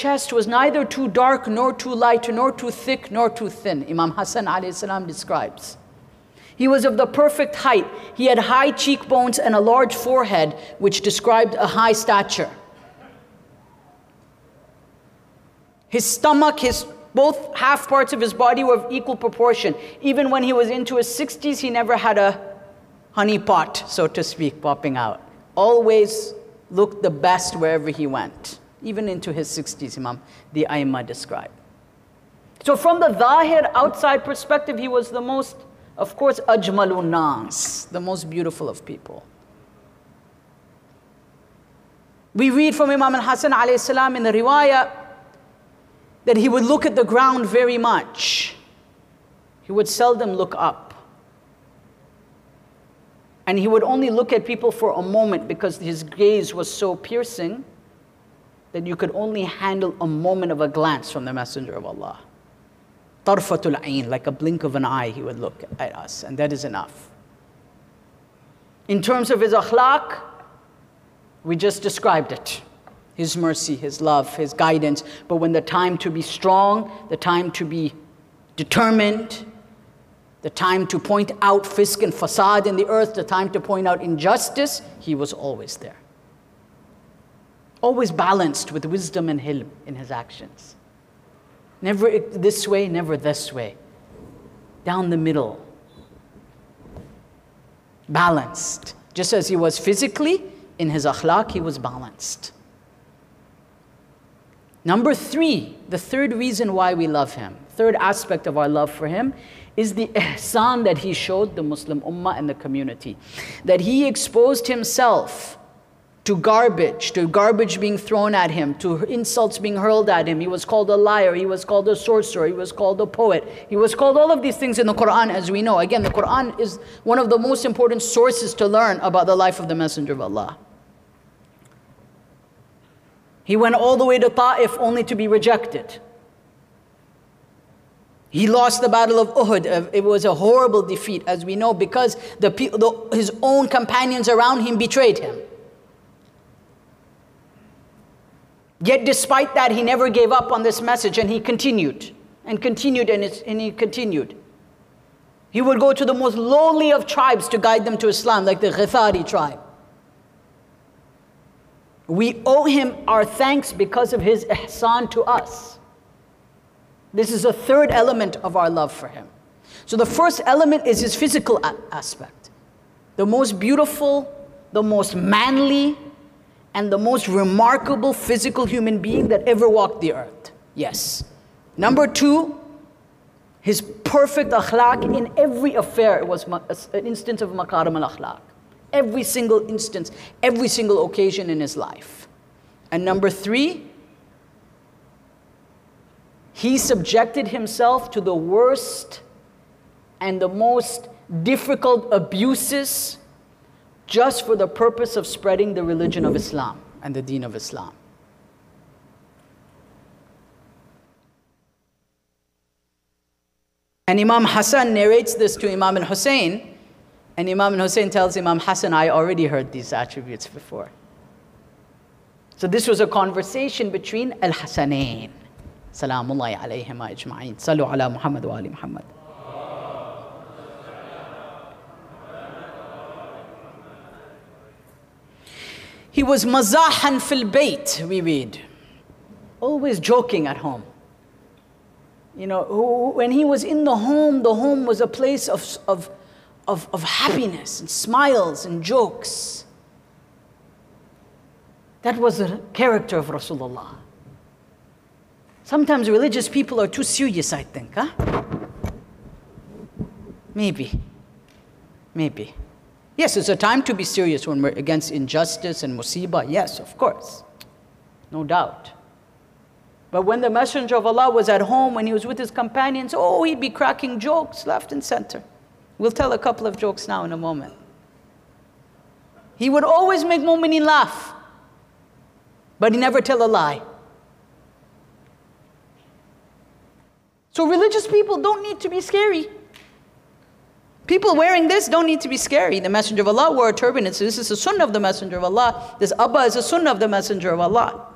chest was neither too dark, nor too light, nor too thick, nor too thin. Imam Hassan alayhi salam describes. He was of the perfect height. He had high cheekbones and a large forehead, which described a high stature. His stomach, both half parts of his body were of equal proportion. Even when he was into his 60s, he never had a honey pot, so to speak, popping out. Always looked the best wherever he went. Even into his 60s, the Aimma described. So from the Zahir, outside perspective, he was the most, of course, Ajmalun Nas, the most beautiful of people. We read from Imam al-Hasan alayhi salam in the riwayah that he would look at the ground very much. He would seldom look up. And he would only look at people for a moment because his gaze was so piercing that you could only handle a moment of a glance from the Messenger of Allah. Tarfatul ayn, like a blink of an eye, he would look at us, and that is enough. In terms of his akhlaq, we just described it. His mercy, his love, his guidance. But when the time to be strong, the time to be determined, the time to point out fisk and fasad in the earth, the time to point out injustice, he was always there. Always balanced with wisdom and hilm in his actions. Never this way, never this way. Down the middle. Balanced. Just as he was physically, in his akhlaq, he was balanced. Number 3, the third reason why we love him, third aspect of our love for him, is the ihsan that he showed the Muslim ummah and the community. That he exposed himself to garbage being thrown at him, to insults being hurled at him. He was called a liar, he was called a sorcerer, he was called a poet. He was called all of these things in the Quran, as we know. Again, the Quran is one of the most important sources to learn about the life of the Messenger of Allah. He went all the way to Ta'if only to be rejected. He lost the battle of Uhud. It was a horrible defeat, as we know, because his own companions around him betrayed him. Yet despite that, he never gave up on this message, and he continued, and continued, and he continued. He would go to the most lowly of tribes to guide them to Islam, like the Ghifari tribe. We owe him our thanks because of his ihsan to us. This is a third element of our love for him. So the first element is his physical aspect. The most beautiful, the most manly, and the most remarkable physical human being that ever walked the earth. Yes. Number 2, his perfect akhlaq in every affair. It was an instance of makarim al-akhlaq. Every single instance, every single occasion in his life. And number 3, he subjected himself to the worst and the most difficult abuses just for the purpose of spreading the religion of Islam and the deen of Islam. And Imam Hassan narrates this to Imam al-Hussein, and Imam al-Hussein tells Imam Hassan, I already heard these attributes before. So this was a conversation between al-Hassanain. Salamullahi alayhima ajma'in. Sallu ala Muhammad wa ali Muhammad. He was mazahan fil bayt, we read. Always joking at home. You know, when he was in the home was a place of happiness and smiles and jokes. That was the character of Rasulullah. Sometimes religious people are too serious, I think, huh? Maybe. Yes, it's a time to be serious when we're against injustice and musibah. Yes, of course. No doubt. But when the Messenger of Allah was at home, when he was with his companions, he'd be cracking jokes left and center. We'll tell a couple of jokes now in a moment. He would always make mu'mineen laugh, but he never tell a lie. So religious people don't need to be scary. People wearing this don't need to be scary. The Messenger of Allah wore a turban, so this is a sunnah of the Messenger of Allah. This abba is a sunnah of the Messenger of Allah.